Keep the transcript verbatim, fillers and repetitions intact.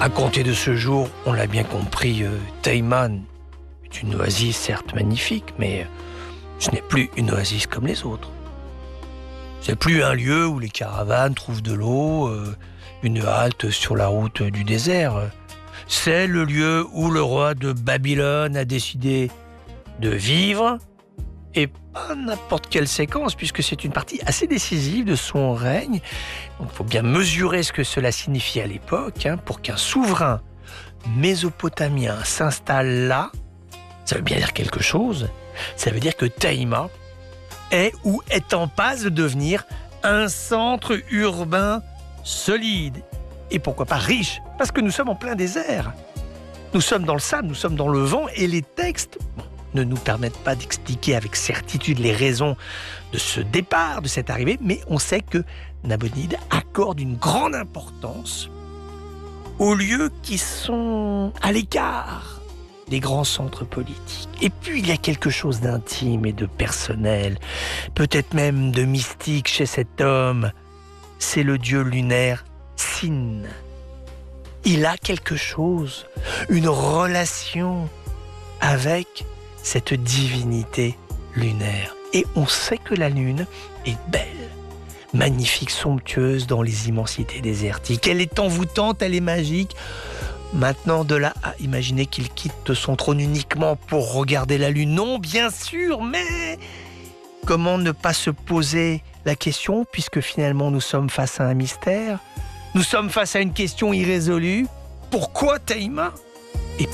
À compter de ce jour, on l'a bien compris, euh, Taïman est une oasis certes magnifique, mais ce n'est plus une oasis comme les autres. C'est plus un lieu où les caravanes trouvent de l'eau, euh, une halte sur la route du désert. C'est le lieu où le roi de Babylone a décidé de vivre, et pas n'importe quelle séquence, puisque c'est une partie assez décisive de son règne. Donc il faut bien mesurer ce que cela signifie à l'époque, hein, pour qu'un souverain mésopotamien s'installe là. Ça veut bien dire quelque chose. Ça veut dire que Taïma est ou est en passe de devenir un centre urbain solide. Et pourquoi pas riche, parce que nous sommes en plein désert. Nous sommes dans le sable, nous sommes dans le vent, et les textes bon, ne nous permettent pas d'expliquer avec certitude les raisons de ce départ, de cette arrivée, mais on sait que Nabonide accorde une grande importance aux lieux qui sont à l'écart des grands centres politiques. Et puis il y a quelque chose d'intime et de personnel, peut-être même de mystique chez cet homme. C'est le dieu lunaire Sin. Il a quelque chose, une relation avec cette divinité lunaire. Et on sait que la lune est belle, magnifique, somptueuse dans les immensités désertiques. Elle est envoûtante, elle est magique. Maintenant, de là à imaginer qu'il quitte son trône uniquement pour regarder la lune, non, bien sûr, mais comment ne pas se poser la question, puisque finalement nous sommes face à un mystère, nous sommes face à une question irrésolue. Pourquoi Taïma ?